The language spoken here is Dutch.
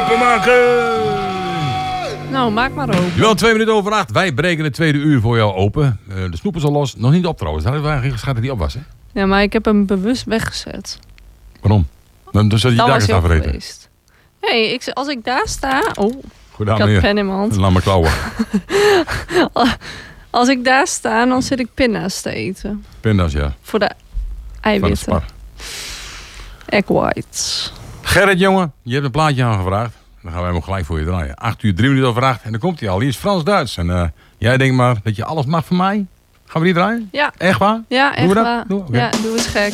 Openmaken! Nou, maak maar open. Wel 2 minuten over 8. Wij breken het tweede uur voor jou open. De snoep is al los. Nog niet op trouwens. Dat hadden we eigenlijk geschat dat die op was, hè? Ja, maar ik heb hem bewust weggezet. Waarom? Dan zat je Dan daar was eens hij op afreten. geweest. Nee, als ik daar sta... Oh, Goed ik aan, had meneer. pen in mijn hand. Laat me klauwen. Als ik daar sta, dan zit ik pinda's te eten. Pinda's, ja. Voor de Van de eiwitten. spar. Egg whites. Gerrit, jongen. Je hebt een plaatje aangevraagd. Dan gaan wij hem gelijk voor je draaien. 8 uur, 3 minuten over 8. En dan komt hij al. Hier is Frans-Duits. En jij denkt maar dat je alles mag van mij. Gaan we die draaien? Ja. Echt waar? Ja, Doen we echt dat? waar. Doen we? Oké. Ja, doe eens gek.